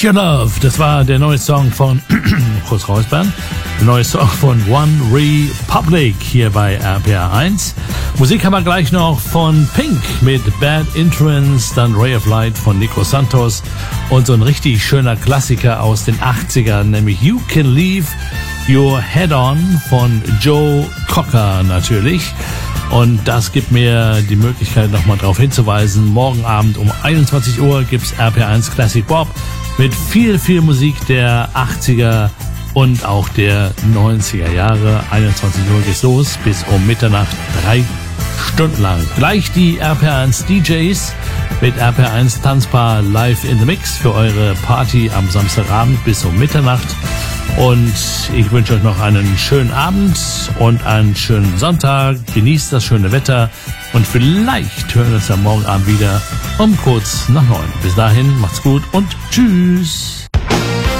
Need Your Love, das war der neue Song von, kurz räuspern, der neue Song von One Republic hier bei RPR1. Musik haben wir gleich noch von Pink mit Bad Influence, dann Ray of Light von Nico Santos und so ein richtig schöner Klassiker aus den 80ern, nämlich You Can Leave Your Head On von Joe Cocker natürlich. Und das gibt mir die Möglichkeit, nochmal darauf hinzuweisen, morgen Abend um 21 Uhr gibt's RPR1 Classic Bob mit viel Musik der 80er und auch der 90er Jahre. 21 Uhr geht's los, bis um Mitternacht, 3 Stunden lang. Gleich die RPR1 DJs mit RPR1 Tanzbar live in the Mix für eure Party am Samstagabend bis um Mitternacht. Und ich wünsche euch noch einen schönen Abend und einen schönen Sonntag. Genießt das schöne Wetter und vielleicht hören wir uns am Morgen Abend wieder um kurz nach 9. Bis dahin, macht's gut und tschüss.